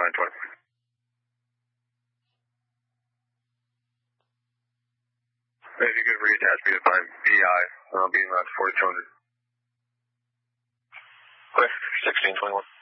920. If you could reattach me to find BI, I'll be around 4200. Okay, 1621.